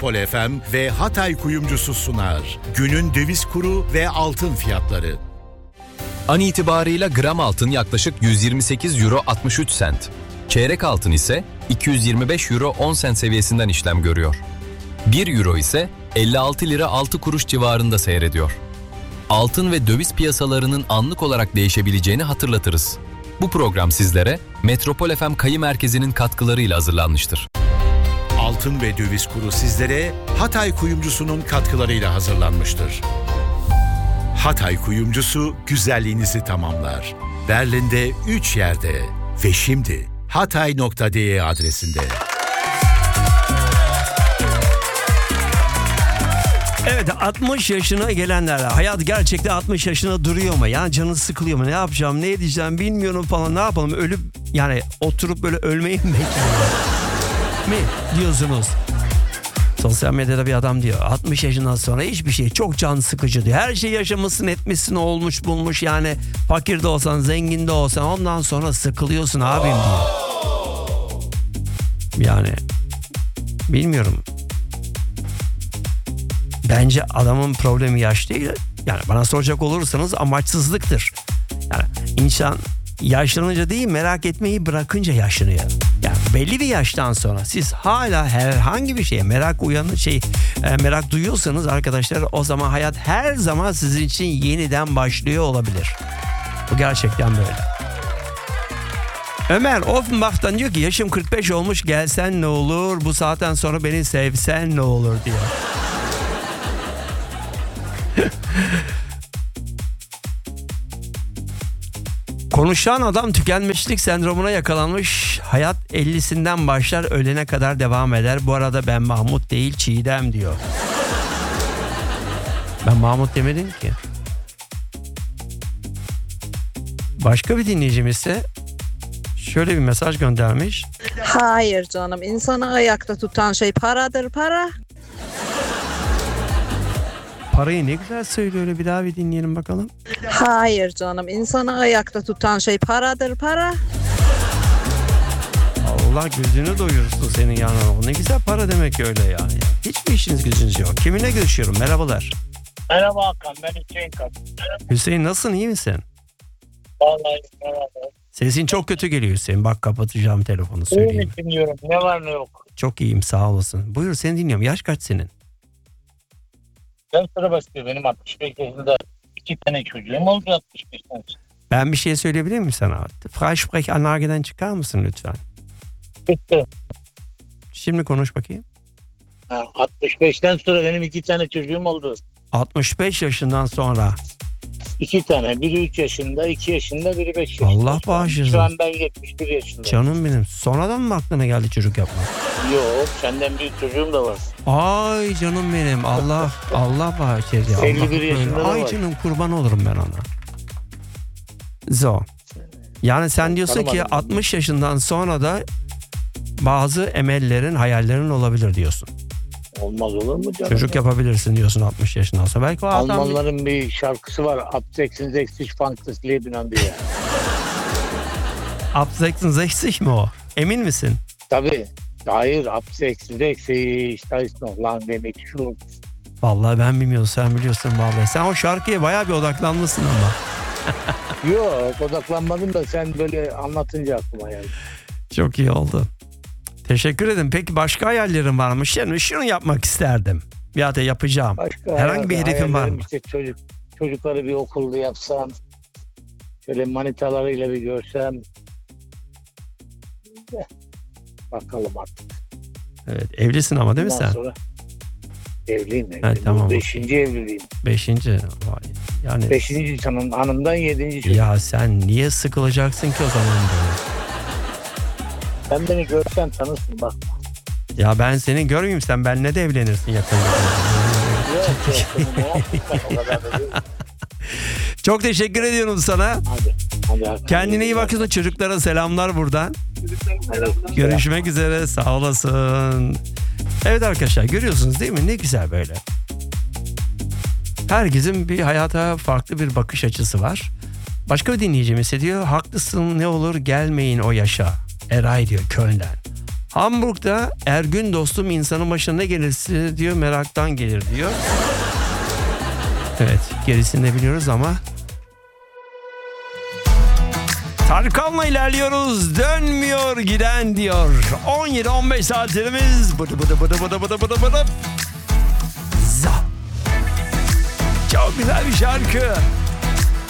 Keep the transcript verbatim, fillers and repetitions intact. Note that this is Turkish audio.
Metropol F M ve Hatay Kuyumcusu sunar. Günün döviz kuru ve altın fiyatları. An itibarıyla gram altın yaklaşık yüz yirmi sekiz euro altmış üç sent. Çeyrek altın ise iki yüz yirmi beş euro on sent seviyesinden işlem görüyor. bir euro ise elli altı lira altı kuruş civarında seyrediyor. Altın ve döviz piyasalarının anlık olarak değişebileceğini hatırlatırız. Bu program sizlere Metropol F M Kayı Merkezi'nin katkılarıyla hazırlanmıştır. Altın ve döviz kuru sizlere Hatay Kuyumcusu'nun katkılarıyla hazırlanmıştır. Hatay Kuyumcusu güzelliğinizi tamamlar. Berlin'de üç yerde ve şimdi hatay nokta de adresinde. Evet, altmış yaşına gelenler, hayat gerçekten altmış yaşına duruyor mu? Yani canı sıkılıyor mu? Ne yapacağım, ne edeceğim bilmiyorum falan, ne yapalım? Ölüp yani oturup böyle ölmeyi mi bekliyorum? mi diyorsunuz? Sosyal medyada bir adam diyor altmış yaşından sonra hiçbir şey çok can sıkıcı diyor. Her şey yaşamışsın etmişsin olmuş bulmuş, yani fakir de olsan zengin de olsan ondan sonra sıkılıyorsun abim diyor. Yani bilmiyorum. Bence adamın problemi yaş değil. Yani bana soracak olursanız amaçsızlıktır. Yani insan yaşlanınca değil, merak etmeyi bırakınca yaşlanıyor. Yani belli bir yaştan sonra siz hala herhangi bir şeye merak uyanı şey e, merak duyuyorsanız arkadaşlar, o zaman hayat her zaman sizin için yeniden başlıyor olabilir. Bu gerçekten böyle. Ömer Offenbach'tan diyor ki yaşım kırk beş olmuş, gelsen ne olur, bu saatten sonra beni sevsen ne olur diyor. Konuşan adam tükenmişlik sendromuna yakalanmış. Hayat ellisinden başlar, ölene kadar devam eder. Bu arada ben Mahmut değil Çiğdem diyor. Ben Mahmut demedim ki. Başka bir dinleyicimiz ise şöyle bir mesaj göndermiş. Hayır canım, insanı ayakta tutan şey paradır, para. Parayı ne güzel söylüyor, öyle bir daha bir dinleyelim bakalım. Hayır canım, insanı ayakta tutan şey paradır, para. Allah gözünü doyursun senin yani. Ne güzel para demek öyle yani. Hiçbir işiniz gücünüz yok. Kiminle görüşüyorum? Merhabalar. Merhaba Hakan, ben Hüseyin Kan. Hüseyin nasılsın, iyi misin? Vallahi merhaba. Sesin çok kötü geliyor Hüseyin. Bak kapatacağım telefonu, İyi söyleyeyim. misin diyorum, ne var ne yok. Çok iyiyim, sağ olasın. Buyur, seni dinliyorum. Yaş kaç senin? Ben sıra basıyor, benim altmış beş yaşında iki tane çocuğum oldu, altmış beş tane. Ben bir şey söyleyebilir miyim sana? Freisprechanlage'den çıkar mısın lütfen? Bitti. Şimdi konuş bakayım. Ha, altmış beşten sonra benim iki tane çocuğum oldu. altmış beş yaşından sonra. İki tane, biri üç yaşında, iki yaşında, biri beş yaşında. Allah bağışlasın. Şu an ben yetmiş bir yaşındayım. Canım benim. Sonradan mı aklına geldi çocuk yapmak? Yok, senden büyük çocuğum da var. Ay canım benim. Allah Allah bağışlasın. elli bir yaşında da Ay var. canım, kurban olurum ben ona. Zo. Yani sen diyorsun ki altmış yaşından sonra da bazı emellerin, hayallerin olabilir diyorsun. Olmaz olur mu canım? Çocuk yapabilirsin diyorsun altmış yaşından sonra. Belki o adam... Almanların bir şarkısı var. Ab sechsundsechzig fängt das Leben an diye. Ab sechsundsechzig mi o? Emin misin? Tabii. Hayır, ab sechsundsechzig, da ist noch lang demek şu. Vallahi ben bilmiyorum, sen biliyorsun vallahi. Sen o şarkıya bayağı bir odaklanmışsın ama. Yok, odaklanmadım da sen böyle anlatınca aklıma geldi. Çok iyi oldu. Teşekkür ederim. Peki başka hayallerin var mı? Şimdi şunu yapmak isterdim. Ya da yapacağım. Başka herhangi bir hedefin var mı? İşte çocuk, çocukları bir okulda yapsam, şöyle manitalarıyla bir görsem. Bakalım artık. Evet, evlisin ama değil mi Ondan sen? sonra evliyim. evliyim. Evet, tamam. Beşinci evliliğim. Beşinci. Vay. Yani. Beşinci canım hanımdan yedinci çocuk. Ya sen niye sıkılacaksın ki o zaman böyle? Sen beni görsen tanırsın bak. Ya ben seni görmeyeyim, sen benimle de evlenirsin yakında. Yok yok. Ne yaptın sen o kadar da değil. Çok teşekkür ediyorum sana. Hadi. Hadi Hakan. Kendine iyi bakın, çocuklara selamlar buradan. Hadi. Görüşmek üzere, sağ olasın. Evet arkadaşlar, görüyorsunuz değil mi? Ne güzel böyle. Herkesin bir hayata farklı bir bakış açısı var. Başka bir dinleyicimiz diyor, haklısın ne olur gelmeyin o yaşa. Eray diyor Köln'den. Hamburg'da Ergün dostum insanın başına ne gelirse diyor meraktan gelir diyor. Evet, gerisini de biliyoruz ama. Tarkan'la ilerliyoruz. Dönmüyor giden diyor. on yedi on beş saatlerimiz. Bıdı bıdı bıdı bıdı bıdı bıdı bıdı. Za. Çok güzel bir şarkı.